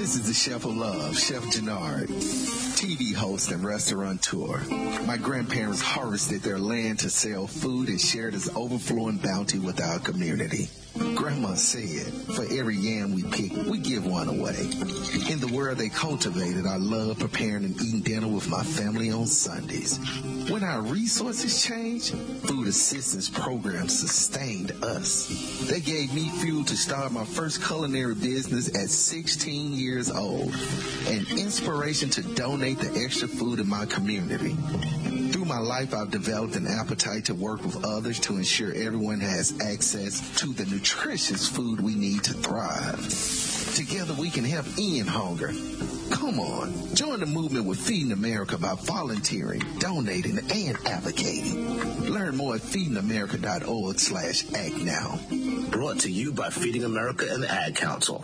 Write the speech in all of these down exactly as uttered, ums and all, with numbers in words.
This is the Chef of Love, Chef Jannard, T V host and restaurateur. My grandparents harvested their land to sell food and share this overflowing bounty with our community. Grandma said, for every yam we pick, we give one away. In the world they cultivated, I love preparing and eating dinner with my family on Sundays. When our resources changed, food assistance programs sustained us. They gave me fuel to start my first culinary business at sixteen years old, and inspiration to donate the extra food in my community. Through my life, I've developed an appetite to work with others to ensure everyone has access to the nutritious food we need to thrive. Together we can help end hunger. Come on, join the movement with Feeding America by volunteering, donating, and advocating. Learn more at feedingamerica.org slash act now. Brought to you by Feeding America and the Ad Council.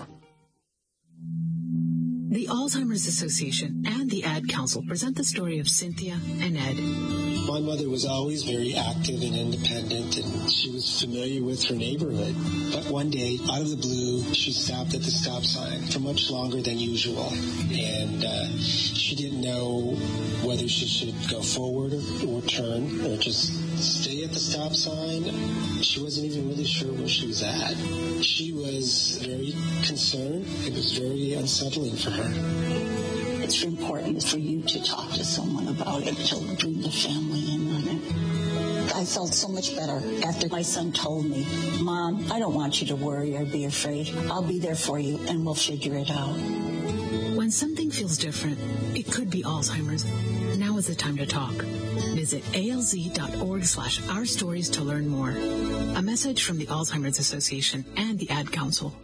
The Alzheimer's Association and the Ad Council present the story of Cynthia and Ed. My mother was always very active and independent, and she was familiar with her neighborhood. But one day, out of the blue, she stopped at the stop sign for much longer than usual. And uh, she didn't know whether she should go forward or, or turn or just stay at the stop sign. She wasn't even really sure where she was at. She was very concerned. It was very unsettling for her. It's important for you to talk to someone about it, to bring the family in on it. I felt so much better after my son told me, Mom, I don't want you to worry or be afraid. I'll be there for you and we'll figure it out. When something feels different, it could be Alzheimer's. Now is the time to talk. Visit alz.org slash our stories to learn more. A message from the Alzheimer's Association and the Ad Council.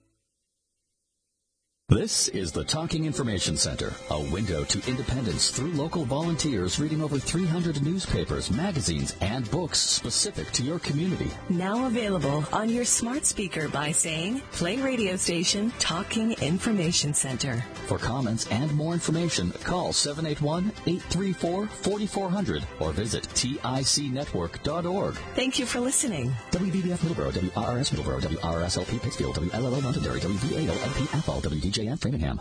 This is the Talking Information Center, a window to independence through local volunteers reading over three hundred newspapers, magazines, and books specific to your community. Now available on your smart speaker by saying, play radio station Talking Information Center. For comments and more information, call seven eight one, eight three four, four four zero zero or visit tic network dot org. Thank you for listening. W B B F Middleborough, W R R S Middleborough, W R R S L P Pittsfield, W L L O Londonderry, W V A L L P Athol, W D J and Framingham.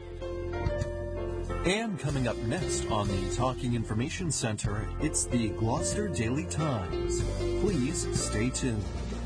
And coming up next on the Talking Information Center, it's the Gloucester Daily Times. Please stay tuned.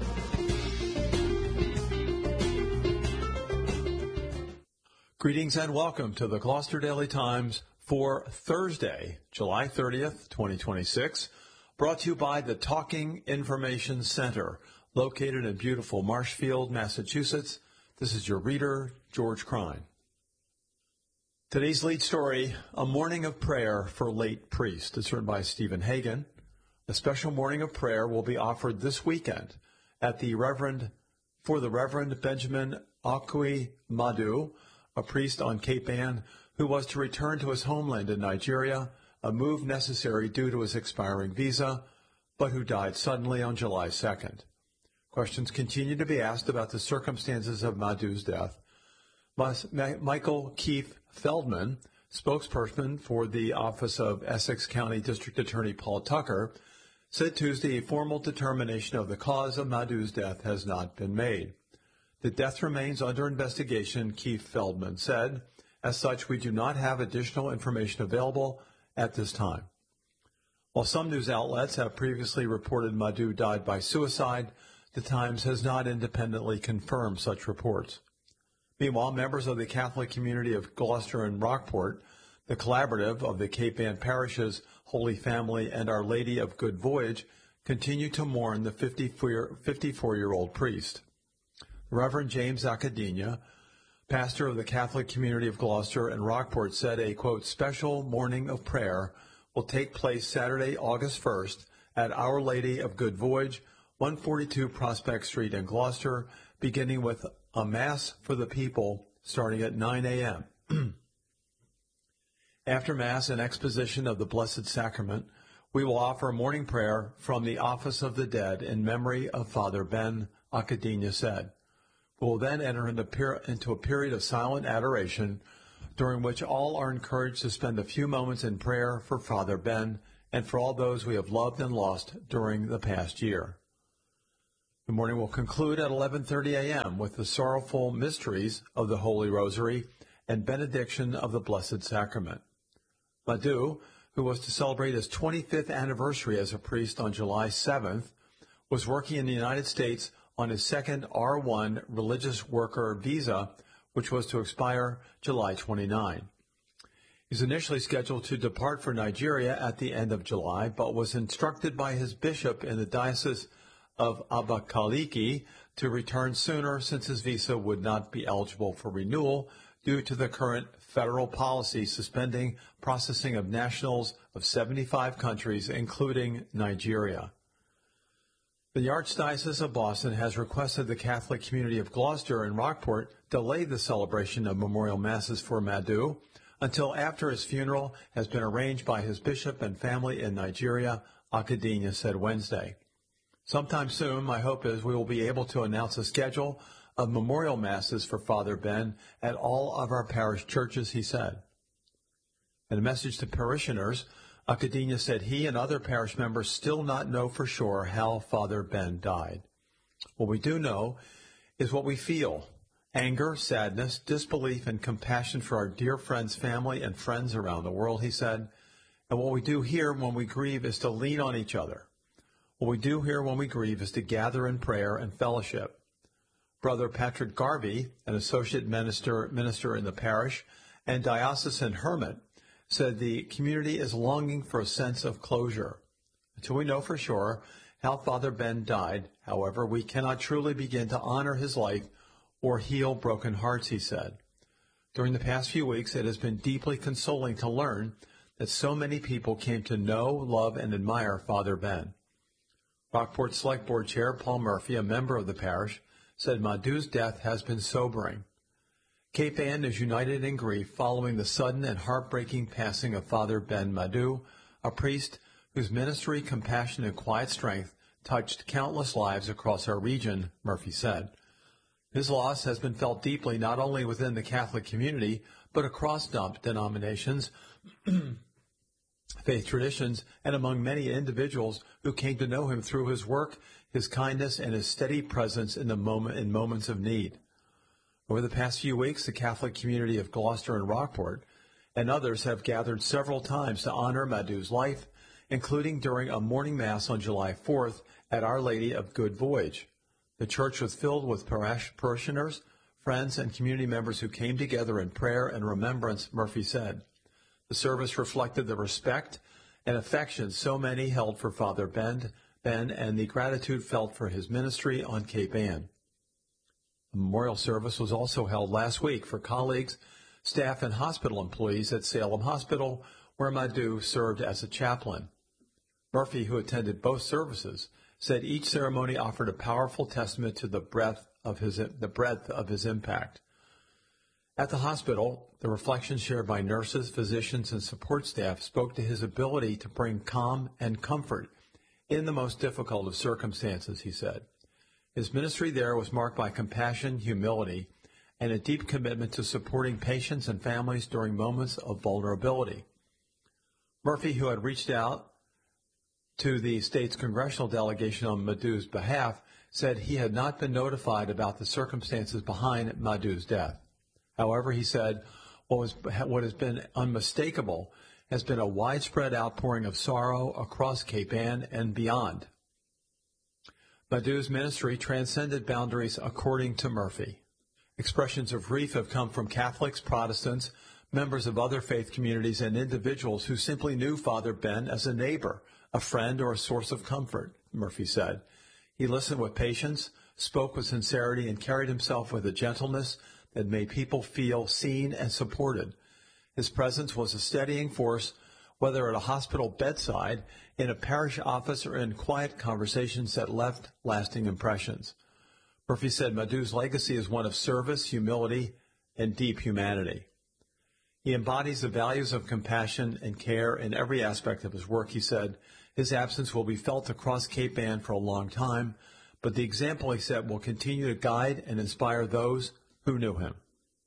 Greetings and welcome to the Gloucester Daily Times for Thursday, July thirtieth, twenty twenty-six, brought to you by the Talking Information Center, located in beautiful Marshfield, Massachusetts. This is your reader, George Crine. Today's lead story, A Morning of Prayer for Late Priest. It's written by Stephen Hagan. A special morning of prayer will be offered this weekend at the Reverend, for the Reverend Benjamin Akwi Madu, a priest on Cape Ann who was to return to his homeland in Nigeria, a move necessary due to his expiring visa, but who died suddenly on July second. Questions continue to be asked about the circumstances of Madu's death. Michael Keith Feldman, spokesperson for the Office of Essex County District Attorney Paul Tucker, said Tuesday a formal determination of the cause of Madu's death has not been made. The death remains under investigation, Keith Feldman said. As such, we do not have additional information available at this time. While some news outlets have previously reported Madu died by suicide, the Times has not independently confirmed such reports. Meanwhile, members of the Catholic community of Gloucester and Rockport, the collaborative of the Cape Ann parishes Holy Family and Our Lady of Good Voyage, continue to mourn the fifty-four-year-old priest. Reverend James Academia, pastor of the Catholic community of Gloucester and Rockport, said a, quote, special morning of prayer will take place Saturday, August first at Our Lady of Good Voyage, one forty-two Prospect Street in Gloucester, beginning with a Mass for the people starting at nine a.m. After Mass and exposition of the Blessed Sacrament, we will offer a morning prayer from the Office of the Dead in memory of Father Ben, Academia said. We will then enter into a period of silent adoration, during which all are encouraged to spend a few moments in prayer for Father Ben and for all those we have loved and lost during the past year. The morning will conclude at eleven thirty a.m. with the sorrowful mysteries of the Holy Rosary and benediction of the Blessed Sacrament. Madhu, who was to celebrate his twenty-fifth anniversary as a priest on July seventh, was working in the United States on his second R one religious worker visa, which was to expire July twenty-ninth. He was initially scheduled to depart for Nigeria at the end of July, but was instructed by his bishop in the Diocese of Abakaliki to return sooner since his visa would not be eligible for renewal due to the current federal policy suspending processing of nationals of seventy-five countries, including Nigeria. The Archdiocese of Boston has requested the Catholic community of Gloucester and Rockport delay the celebration of memorial masses for Madhu until after his funeral has been arranged by his bishop and family in Nigeria, Akadenya said Wednesday. Sometime soon, my hope is we will be able to announce a schedule of memorial masses for Father Ben at all of our parish churches, he said. In a message to parishioners, Akadenya said he and other parish members still not know for sure how Father Ben died. What we do know is what we feel: anger, sadness, disbelief, and compassion for our dear friend's family and friends around the world, he said. And what we do here when we grieve is to lean on each other. What we do here when we grieve is to gather in prayer and fellowship. Brother Patrick Garvey, an associate minister, minister in the parish and diocesan hermit, said the community is longing for a sense of closure. Until we know for sure how Father Ben died, however, we cannot truly begin to honor his life or heal broken hearts, he said. During the past few weeks, it has been deeply consoling to learn that so many people came to know, love, and admire Father Ben. Rockport Select Board Chair Paul Murphy, a member of the parish, said Madhu's death has been sobering. Cape Ann is united in grief following the sudden and heartbreaking passing of Father Ben Madhu, a priest whose ministry, compassion, and quiet strength touched countless lives across our region, Murphy said. His loss has been felt deeply not only within the Catholic community, but across denominations, faith traditions, and among many individuals who came to know him through his work, his kindness, and his steady presence in the moment in moments of need. Over the past few weeks, the Catholic community of Gloucester and Rockport and others have gathered several times to honor Madhu's life, including during a morning mass on July fourth at Our Lady of Good Voyage. The church was filled with parishioners, friends, and community members who came together in prayer and remembrance, Murphy said. The service reflected the respect and affection so many held for Father Ben, Ben and the gratitude felt for his ministry on Cape Ann. A memorial service was also held last week for colleagues, staff, and hospital employees at Salem Hospital, where Madhu served as a chaplain. Murphy, who attended both services, said each ceremony offered a powerful testament to the breadth of his, the breadth of his impact. At the hospital, the reflections shared by nurses, physicians, and support staff spoke to his ability to bring calm and comfort in the most difficult of circumstances, he said. His ministry there was marked by compassion, humility, and a deep commitment to supporting patients and families during moments of vulnerability. Murphy, who had reached out to the state's congressional delegation on Madhu's behalf, said he had not been notified about the circumstances behind Madhu's death. However, he said, what, was, what has been unmistakable has been a widespread outpouring of sorrow across Cape Ann and beyond. Madhu's ministry transcended boundaries, according to Murphy. Expressions of grief have come from Catholics, Protestants, members of other faith communities, and individuals who simply knew Father Ben as a neighbor, a friend, or a source of comfort, Murphy said. He listened with patience, spoke with sincerity, and carried himself with a gentleness that made people feel seen and supported. His presence was a steadying force, whether at a hospital bedside, in a parish office, or in quiet conversations that left lasting impressions. Murphy said Madhu's legacy is one of service, humility, and deep humanity. He embodies the values of compassion and care in every aspect of his work, he said. His absence will be felt across Cape Ann for a long time, but the example he set will continue to guide and inspire those who knew him.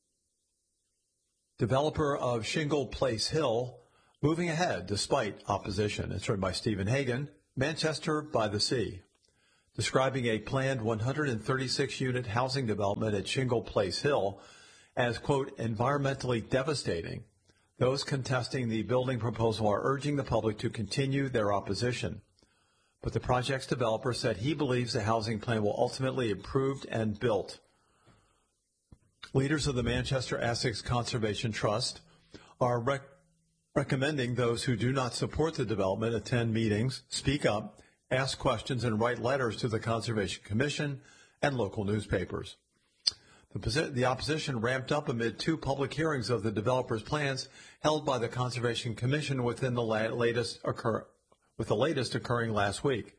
Developer of Shingle Place Hill, moving ahead despite opposition. It's written by Stephen Hagan, Manchester by the Sea. Describing a planned one hundred thirty-six unit housing development at Shingle Place Hill as, quote, environmentally devastating, those contesting the building proposal are urging the public to continue their opposition. But the project's developer said he believes the housing plan will ultimately be approved and built. Leaders of the Manchester Essex Conservation Trust are rec- recommending those who do not support the development attend meetings, speak up, ask questions, and write letters to the Conservation Commission and local newspapers. The, posi- the opposition ramped up amid two public hearings of the developer's plans held by the Conservation Commission within the la- latest occur- with the latest occurring last week.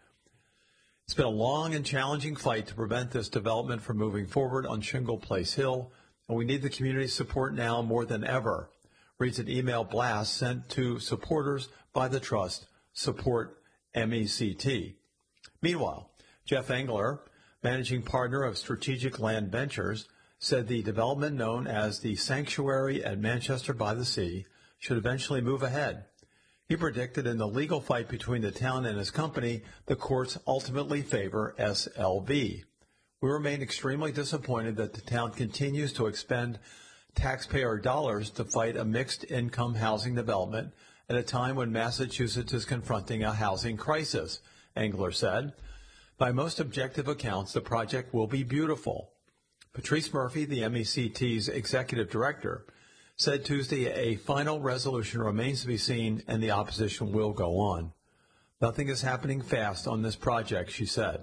It's been a long and challenging fight to prevent this development from moving forward on Shingle Place Hill, and we need the community's support now more than ever, reads an email blast sent to supporters by the trust, Support M E C T. Meanwhile, Jeff Engler, managing partner of Strategic Land Ventures, said the development known as the Sanctuary at Manchester by the Sea should eventually move ahead. He predicted in the legal fight between the town and his company, the courts ultimately favor S L V. We remain extremely disappointed that the town continues to expend taxpayer dollars to fight a mixed-income housing development at a time when Massachusetts is confronting a housing crisis, Engler said. By most objective accounts, the project will be beautiful. Patrice Murphy, the M E C T's executive director, said Tuesday a final resolution remains to be seen and the opposition will go on. Nothing is happening fast on this project, she said.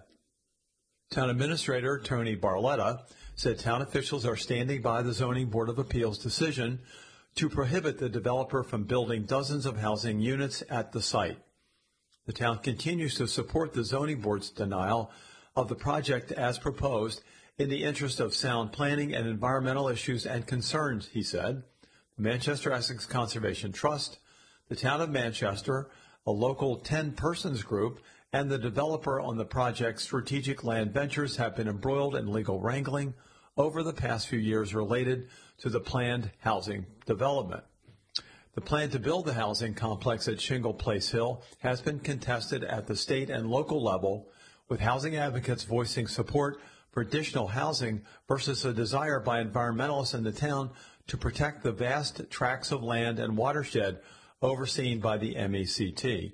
Town Administrator Tony Barletta said town officials are standing by the Zoning Board of Appeals' decision to prohibit the developer from building dozens of housing units at the site. The town continues to support the Zoning Board's denial of the project as proposed in the interest of sound planning and environmental issues and concerns, he said. The Manchester Essex Conservation Trust, the town of Manchester, a local ten-persons group, and the developer on the project, Strategic Land Ventures, have been embroiled in legal wrangling over the past few years related to the planned housing development. The plan to build the housing complex at Shingle Place Hill has been contested at the state and local level, with housing advocates voicing support for additional housing versus a desire by environmentalists in the town to protect the vast tracts of land and watershed overseen by the M E C T.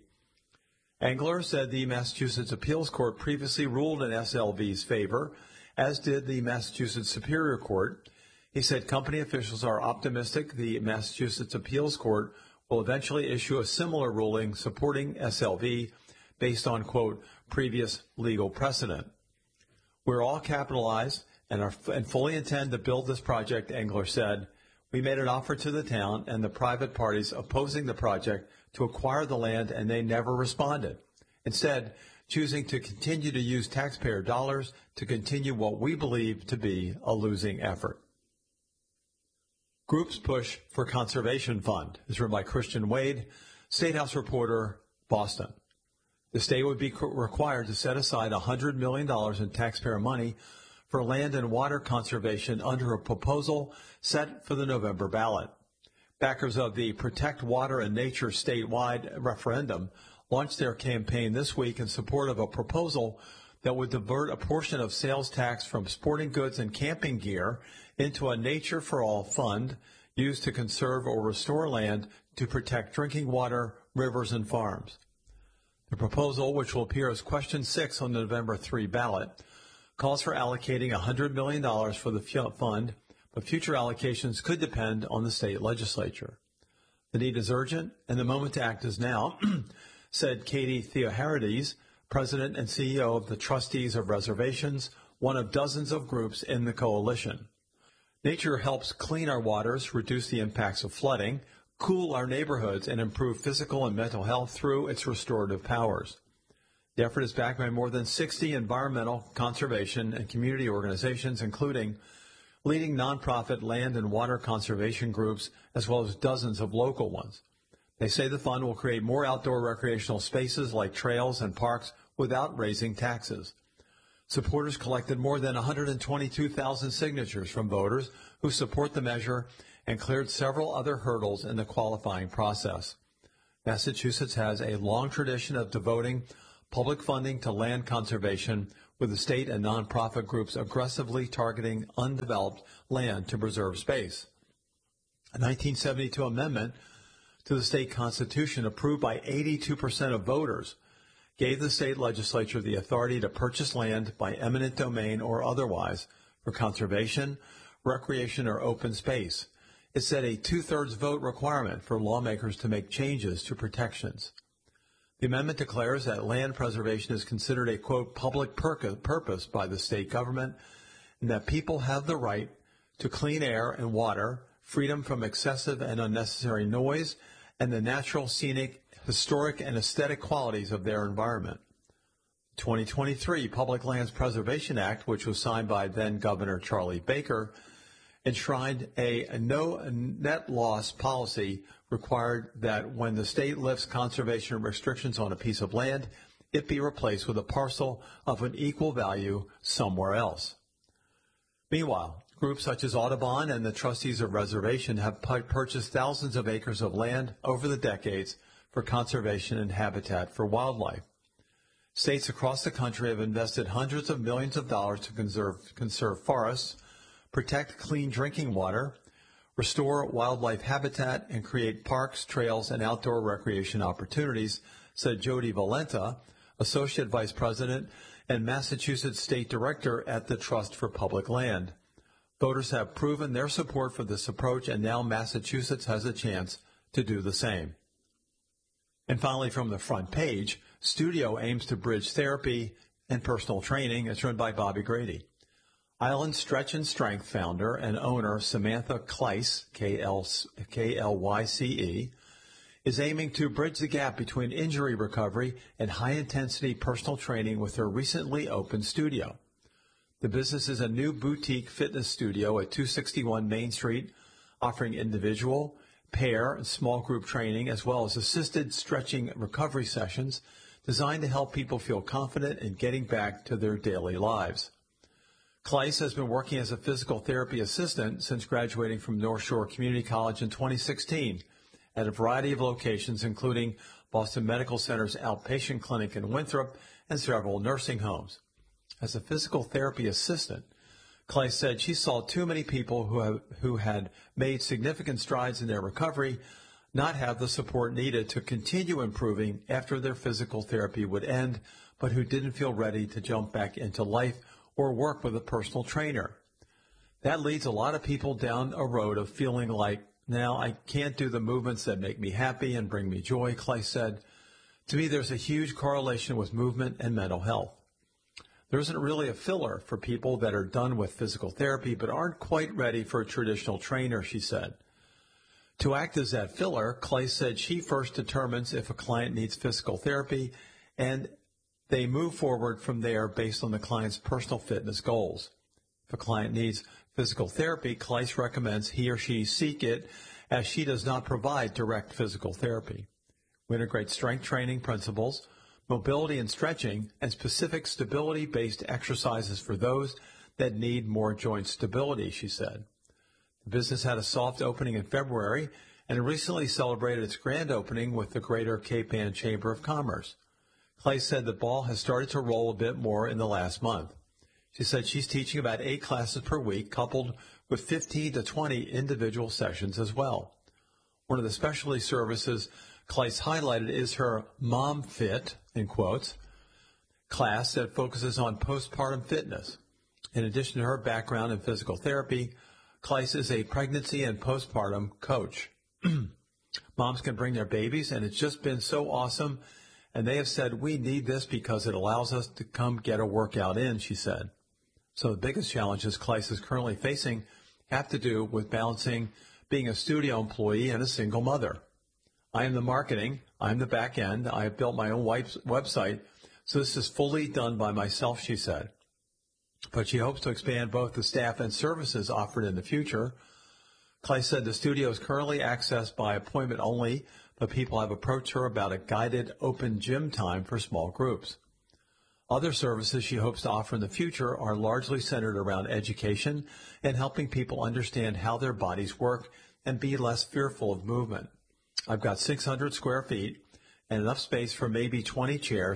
Engler said the Massachusetts Appeals Court previously ruled in S L V's favor, as did the Massachusetts Superior Court. He said company officials are optimistic the Massachusetts Appeals Court will eventually issue a similar ruling supporting S L V based on, quote, previous legal precedent. We're all capitalized and, are, and fully intend to build this project, Engler said. We made an offer to the town and the private parties opposing the project to acquire the land, and they never responded, instead choosing to continue to use taxpayer dollars to continue what we believe to be a losing effort. Groups push for conservation fund is written by Christian Wade, State House reporter, Boston. The state would be required to set aside one hundred million dollars in taxpayer money for land and water conservation under a proposal set for the November ballot. Backers of the Protect Water and Nature statewide referendum launched their campaign this week in support of a proposal that would divert a portion of sales tax from sporting goods and camping gear into a Nature for All fund used to conserve or restore land to protect drinking water, rivers, and farms. The proposal, which will appear as question six on the November third ballot, calls for allocating one hundred million dollars for the fund, but future allocations could depend on the state legislature. The need is urgent, and the moment to act is now, said Katie Theoharides, President and C E O of the Trustees of Reservations, one of dozens of groups in the coalition. Nature helps clean our waters, reduce the impacts of flooding, cool our neighborhoods, and improve physical and mental health through its restorative powers. The effort is backed by more than sixty environmental, conservation, and community organizations, including leading nonprofit land and water conservation groups, as well as dozens of local ones. They say the fund will create more outdoor recreational spaces like trails and parks without raising taxes. Supporters collected more than one hundred twenty-two thousand signatures from voters who support the measure and cleared several other hurdles in the qualifying process. Massachusetts has a long tradition of devoting public funding to land conservation, with the state and nonprofit groups aggressively targeting undeveloped land to preserve space. A nineteen seventy-two amendment to the state constitution, approved by eighty-two percent of voters, gave the state legislature the authority to purchase land by eminent domain or otherwise for conservation, recreation, or open space. It set a two-thirds vote requirement for lawmakers to make changes to protections. The amendment declares that land preservation is considered a, quote, public purpose by the state government, and that people have the right to clean air and water, freedom from excessive and unnecessary noise, and the natural, scenic, historic, and aesthetic qualities of their environment. The twenty twenty-three Public Lands Preservation Act, which was signed by then-Governor Charlie Baker, enshrined a no net loss policy, required that when the state lifts conservation restrictions on a piece of land, it be replaced with a parcel of an equal value somewhere else. Meanwhile, groups such as Audubon and the Trustees of Reservation have purchased thousands of acres of land over the decades for conservation and habitat for wildlife. States across the country have invested hundreds of millions of dollars to conserve, conserve forests, protect clean drinking water, restore wildlife habitat, and create parks, trails, and outdoor recreation opportunities, said Jody Valenta, Associate Vice President and Massachusetts State Director at the Trust for Public Land. Voters have proven their support for this approach, and now Massachusetts has a chance to do the same. And finally, from the front page, Studio aims to bridge therapy and personal training, as run by Bobby Grady. Island Stretch and Strength founder and owner Samantha Kleiss, K L Y C E, is aiming to bridge the gap between injury recovery and high-intensity personal training with her recently opened studio. The business is a new boutique fitness studio at two sixty-one Main Street, offering individual, pair, and small group training, as well as assisted stretching recovery sessions designed to help people feel confident in getting back to their daily lives. Kleiss has been working as a physical therapy assistant since graduating from North Shore Community College in twenty sixteen at a variety of locations, including Boston Medical Center's outpatient clinic in Winthrop and several nursing homes. As a physical therapy assistant, Kleiss said she saw too many people who, have, who had made significant strides in their recovery not have the support needed to continue improving after their physical therapy would end, but who didn't feel ready to jump back into life or work with a personal trainer. That leads a lot of people down a road of feeling like, now I can't do the movements that make me happy and bring me joy, Kleiss said. To me, there's a huge correlation with movement and mental health. There isn't really a filler for people that are done with physical therapy but aren't quite ready for a traditional trainer, she said. To act as that filler, Kleiss said she first determines if a client needs physical therapy, and they move forward from there based on the client's personal fitness goals. If a client needs physical therapy, Kleiss recommends he or she seek it, as she does not provide direct physical therapy. We integrate strength training principles, mobility and stretching, and specific stability-based exercises for those that need more joint stability, she said. The business had a soft opening in February and recently celebrated its grand opening with the Greater Cape Ann Chamber of Commerce. Kleiss said the ball has started to roll a bit more in the last month. She said she's teaching about eight classes per week, coupled with fifteen to twenty individual sessions as well. One of the specialty services Kleiss highlighted is her Mom Fit, in quotes, class that focuses on postpartum fitness. In addition to her background in physical therapy, Kleiss is a pregnancy and postpartum coach. Moms can bring their babies, and it's just been so awesome. And they have said, we need this because it allows us to come get a workout in, she said. So the biggest challenges Kleiss is currently facing have to do with balancing being a studio employee and a single mother. I am the marketing. I'm the back end. I have built my own website. So this is fully done by myself, she said. But she hopes to expand both the staff and services offered in the future. Kleiss said the studio is currently accessed by appointment only, but people have approached her about a guided open gym time for small groups. Other services she hopes to offer in the future are largely centered around education and helping people understand how their bodies work and be less fearful of movement. I've got six hundred square feet and enough space for maybe twenty chairs,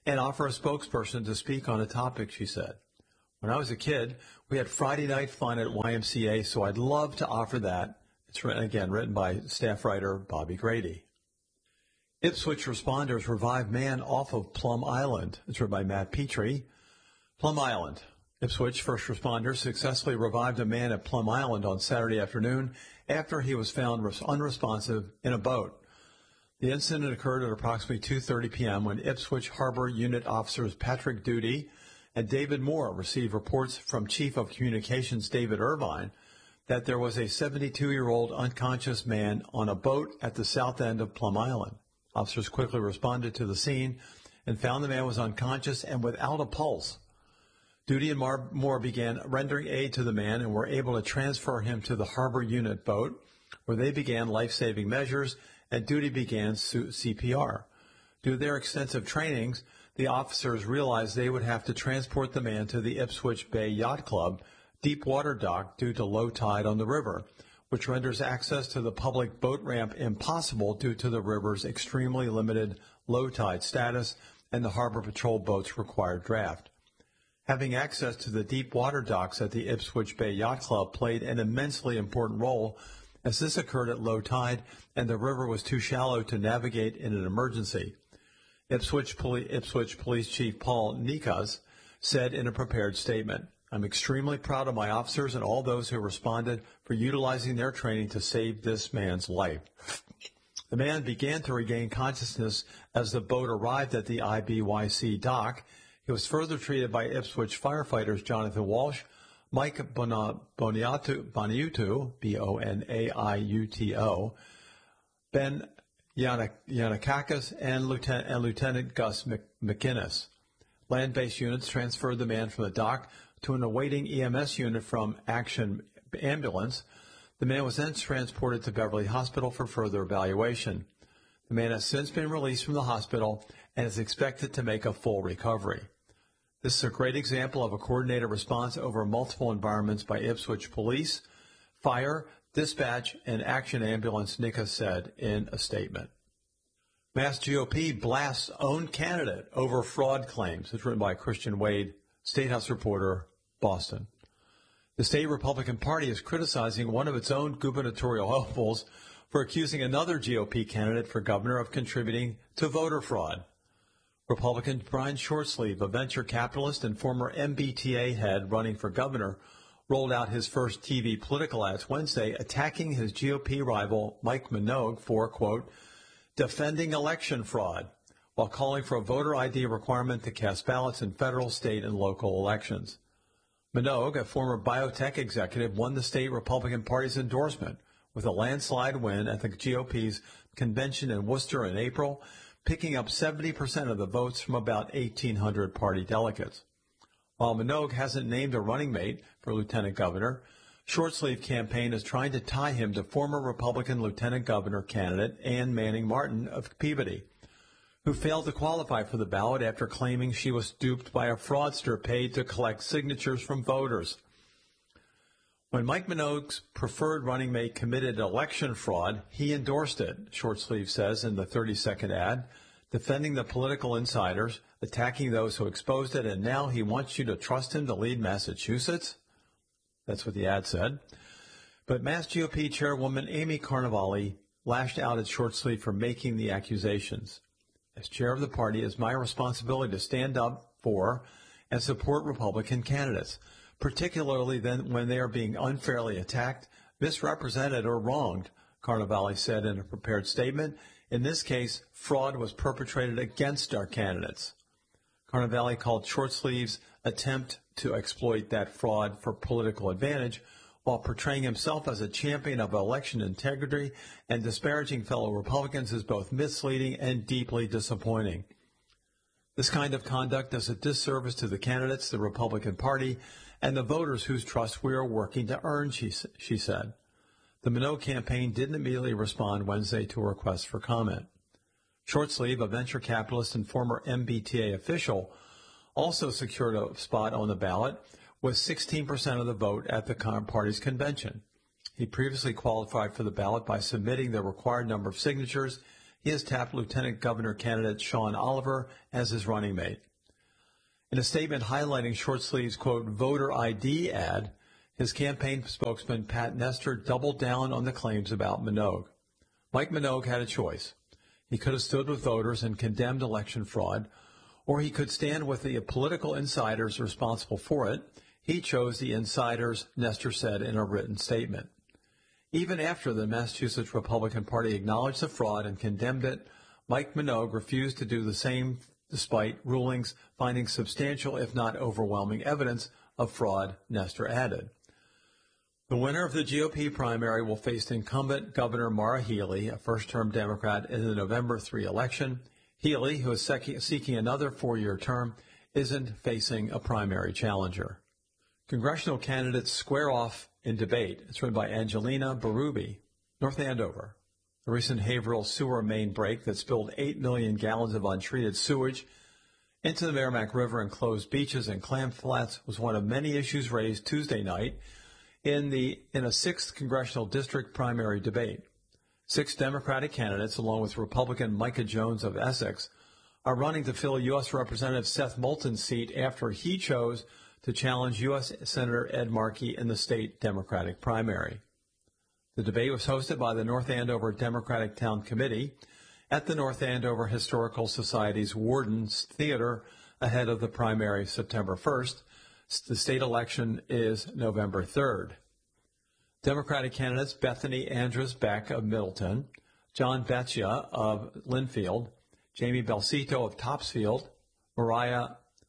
and offer a spokesperson to speak on a topic, she said. When I was a kid, we had Friday night fun at Y M C A, so I'd love to offer that. It's, written, again, written by staff writer Bobby Grady. Ipswich responders revive man off of Plum Island. It's written by Matt Petrie. Plum Island. Ipswich first responders successfully revived a man at Plum Island on Saturday afternoon after he was found unresponsive in a boat. The incident occurred at approximately two thirty p.m. when Ipswich Harbor Unit officers Patrick Duty and David Moore received reports from Chief of Communications David Irvine that there was a seventy-two-year-old unconscious man on a boat at the south end of Plum Island. Officers quickly responded to the scene and found the man was unconscious and without a pulse. Duty and Moore began rendering aid to the man and were able to transfer him to the Harbor Unit boat, where they began life-saving measures and Duty began C P R. Due to their extensive trainings, the officers realized they would have to transport the man to the Ipswich Bay Yacht Club deep water dock due to low tide on the river, which renders access to the public boat ramp impossible due to the river's extremely limited low tide status and the Harbor Patrol boat's required draft. Having access to the deep water docks at the Ipswich Bay Yacht Club played an immensely important role, as this occurred at low tide and the river was too shallow to navigate in an emergency. Ipswich, Poli- Ipswich Police Chief Paul Nikas said in a prepared statement, "I'm extremely proud of my officers and all those who responded for utilizing their training to save this man's life." The man began to regain consciousness as the boat arrived at the I B Y C dock. He was further treated by Ipswich firefighters Jonathan Walsh, Mike Boniuto, B O N A I U T O, Ben Yanakakis, and Lieutenant, and Lieutenant Gus McInnes. Land-based units transferred the man from the dock to an awaiting E M S unit from Action Ambulance. The man was then transported to Beverly Hospital for further evaluation. The man has since been released from the hospital and is expected to make a full recovery. This is a great example of a coordinated response over multiple environments by Ipswich Police, Fire, Dispatch, and Action Ambulance, Nika said in a statement. Mass G O P blasts own candidate over fraud claims. It's written by Christian Wade, State House reporter, Boston. The state Republican Party is criticizing one of its own gubernatorial hopefuls for accusing another G O P candidate for governor of contributing to voter fraud. Republican Brian Shortsleeve, a venture capitalist and former M B T A head running for governor, rolled out his first T V political ads Wednesday attacking his G O P rival Mike Minogue for, quote, defending election fraud, while calling for a voter I D requirement to cast ballots in federal, state, and local elections. Minogue, a former biotech executive, won the state Republican Party's endorsement with a landslide win at the G O P's convention in Worcester in April, picking up seventy percent of the votes from about eighteen hundred party delegates. While Minogue hasn't named a running mate for lieutenant governor, Shortsleeve campaign is trying to tie him to former Republican lieutenant governor candidate Ann Manning Martin of Peabody, who failed to qualify for the ballot after claiming she was duped by a fraudster paid to collect signatures from voters. When Mike Minogue's preferred running mate committed election fraud, he endorsed it, Shortsleeve says in the thirty-second ad, defending the political insiders, attacking those who exposed it, and now he wants you to trust him to lead Massachusetts? That's what the ad said. But Mass G O P chairwoman Amy Carnevale lashed out at Shortsleeve for making the accusations. As chair of the party, it is my responsibility to stand up for and support Republican candidates, particularly then when they are being unfairly attacked, misrepresented, or wronged, Carnevale said in a prepared statement. In this case, fraud was perpetrated against our candidates. Carnevale called Shortsleeve's attempt to exploit that fraud for political advantage while portraying himself as a champion of election integrity and disparaging fellow Republicans as both misleading and deeply disappointing. This kind of conduct does a disservice to the candidates, the Republican Party, and the voters whose trust we are working to earn, she, she said. The Minogue campaign didn't immediately respond Wednesday to a request for comment. Shortsleeve, a venture capitalist and former M B T A official, also secured a spot on the ballot with sixteen percent of the vote at the party's convention. He previously qualified for the ballot by submitting the required number of signatures. he has tapped Lieutenant Governor candidate Sean Oliver as his running mate. In a statement highlighting Short-Sleeve's, quote, voter I D ad, his campaign spokesman Pat Nestor doubled down on the claims about Minogue. Mike Minogue had a choice. He could have stood with voters and condemned election fraud, or he could stand with the political insiders responsible for it. He chose the insiders, Nestor said in a written statement. Even after the Massachusetts Republican Party acknowledged the fraud and condemned it, Mike Minogue refused to do the same despite rulings finding substantial, if not overwhelming, evidence of fraud, Nestor added. The winner of the G O P primary will face incumbent Governor Maura Healey, a first-term Democrat, in the November third election. Healey, who is seeking another four-year term, isn't facing a primary challenger. Congressional candidates square off in debate. It's written by Angelina Berube. North Andover. The recent Haverhill sewer main break that spilled eight million gallons of untreated sewage into the Merrimack River and closed beaches and clam flats was one of many issues raised Tuesday night in the in a sixth congressional district primary debate. Six Democratic candidates, along with Republican Micah Jones of Essex, are running to fill U S Representative Seth Moulton's seat after he chose to challenge U S Senator Ed Markey in the state Democratic primary. The debate was hosted by the North Andover Democratic Town Committee at the North Andover Historical Society's Warden's Theater ahead of the primary September first. The state election is November third. Democratic candidates Bethany Andrus Beck of Middleton, John Beccia of Linfield, Jamie Belcito of Topsfield, Mariah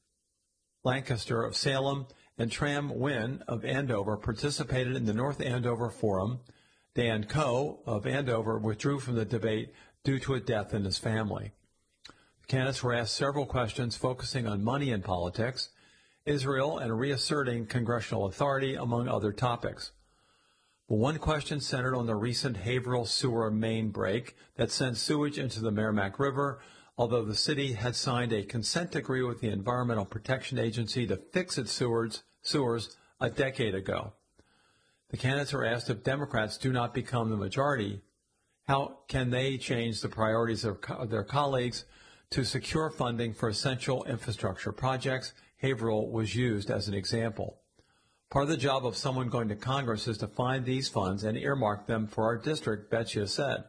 Lancaster of Salem, and Tram Wynn of Andover participated in the North Andover Forum. Dan Coe of Andover withdrew from the debate due to a death in his family. The candidates were asked several questions focusing on money in politics, Israel, and reasserting congressional authority, among other topics. But one question centered on the recent Haverhill sewer main break that sent sewage into the Merrimack River, although the city had signed a consent decree with the Environmental Protection Agency to fix its sewers, sewers a decade ago. The candidates were asked if Democrats do not become the majority, how can they change the priorities of co- their colleagues to secure funding for essential infrastructure projects. Haverhill was used as an example. Part of the job of someone going to Congress is to find these funds and earmark them for our district, Beccia said.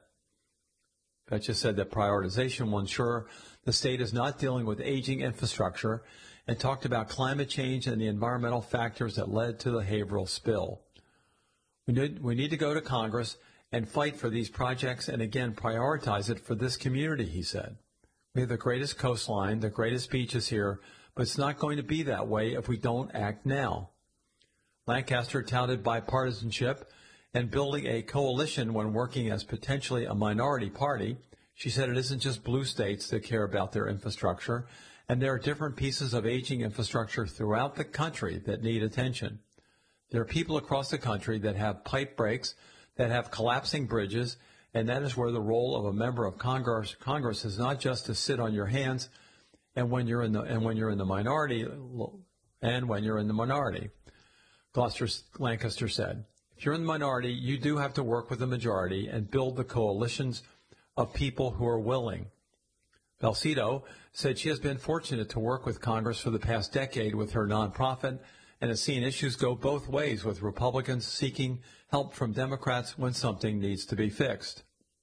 Beccia said that prioritization will ensure the state is not dealing with aging infrastructure and talked about climate change and the environmental factors that led to the Haverhill spill. We need, we need to go to Congress and fight for these projects and again prioritize it for this community, he said. We have the greatest coastline, the greatest beaches here, but it's not going to be that way if we don't act now. Lancaster touted bipartisanship and building a coalition when working as potentially a minority party. She said it isn't just blue states that care about their infrastructure, and there are different pieces of aging infrastructure throughout the country that need attention. There are people across the country that have pipe breaks, that have collapsing bridges, and that is where the role of a member of Congress, Congress is not just to sit on your hands and when you're in the and when you're in the minority and when you're in the minority. Gloucester Lancaster said, if you're in the minority, you do have to work with the majority and build the coalitions of people who are willing. Belcito said she has been fortunate to work with Congress for the past decade with her nonprofit and has seen issues go both ways, with Republicans seeking help from Democrats when something needs to be fixed.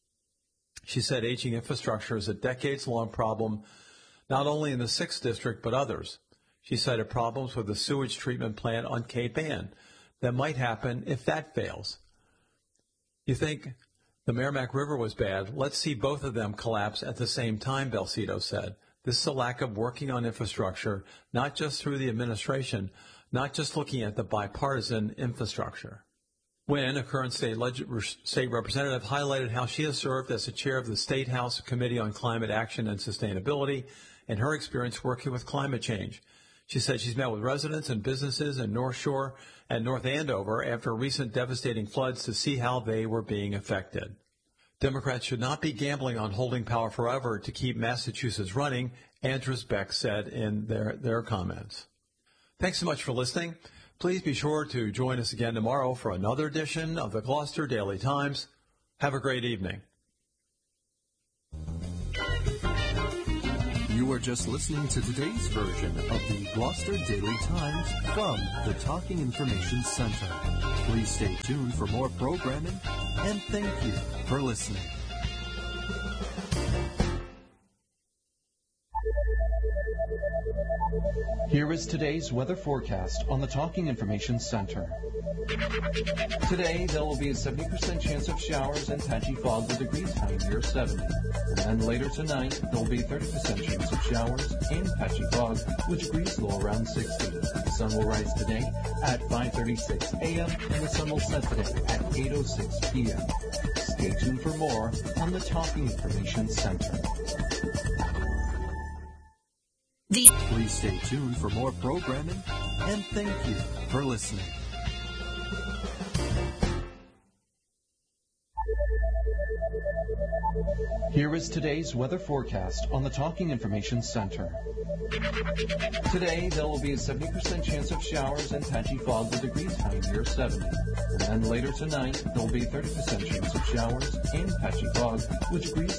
She said aging infrastructure is a decades-long problem, not only in the sixth District, but others. She cited problems with the sewage treatment plant on Cape Ann that might happen if that fails. You think the Merrimack River was bad? Let's see both of them collapse at the same time, Belcito said. This is a lack of working on infrastructure, not just through the administration, not just looking at the bipartisan infrastructure. Wynn, a current state, leg- state representative, highlighted how she has served as the chair of the State House Committee on Climate Action and Sustainability and her experience working with climate change. She said she's met with residents and businesses in North Shore and North Andover after recent devastating floods to see how they were being affected. Democrats should not be gambling on holding power forever to keep Massachusetts running, Andrus Beck said in their, their comments. Thanks so much for listening. Please be sure to join us again tomorrow for another edition of the Gloucester Daily Times. Have a great evening. You are just listening to today's version of the Gloucester Daily Times from the Talking Information Center. Please stay tuned for more programming, and thank you for listening. Here is today's weather forecast on the Talking Information Center. Today, there will be a seventy percent chance of showers and patchy fog with degrees high near seventy. And then later tonight, there will be a thirty percent chance of showers and patchy fog with degrees low around sixty. The sun will rise today at five thirty-six a.m. and the sun will set today at eight oh six p.m. Stay tuned for more on the Talking Information Center. Please stay tuned for more programming, and thank you for listening. Here is today's weather forecast on the Talking Information Center. Today, there will be a seventy percent chance of showers and patchy fog with degrees high near seventy. And then later tonight, there will be a thirty percent chance of showers and patchy fog with degrees